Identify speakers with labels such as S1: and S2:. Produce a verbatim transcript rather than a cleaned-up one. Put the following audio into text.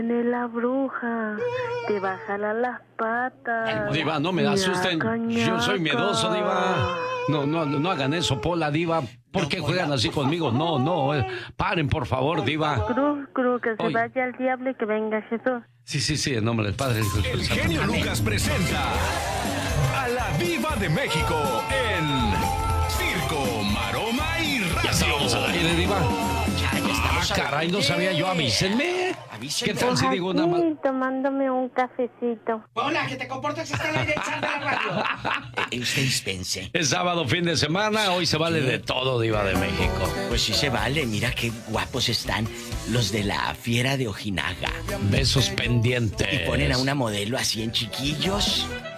S1: Viene la bruja, te va a jalar las patas.
S2: Diva, no me asusten.
S1: Ñaca,
S2: Yo soy
S1: ñaca.
S2: miedoso, Diva. No, no, no hagan eso, Pola, Diva. ¿Por qué juegan así conmigo? No, no. eh, Paren, por favor, Diva.
S1: Cruz, cruz, que se
S2: Oye.
S1: vaya al diablo y que venga Jesús.
S2: Sí, sí, sí, en nombre del Padre. del Hijo y del
S3: El
S2: Espíritu
S3: genio
S2: Santo.
S3: Lucas presenta a la Diva de México en Circo, Maroma y Radio.
S2: Ya estábamos al aire, Diva.
S4: Ya, ya
S2: Ah,
S4: estamos al
S2: caray, no
S4: aire.
S2: sabía yo. Avísenme.
S4: Avísenme.
S2: ¿Qué tal si digo una más?
S1: Aquí, tomándome un cafecito.
S4: Hola, que te comportes, está al aire echando la radio. Eh, usted dispense.
S2: Es sábado, fin de semana. Hoy se vale de todo, Diva de México.
S4: Pues sí se vale, mira qué guapos están los de la Fiera de Ojinaga.
S2: Besos pendientes.
S4: Y ponen a una modelo así en chiquillos.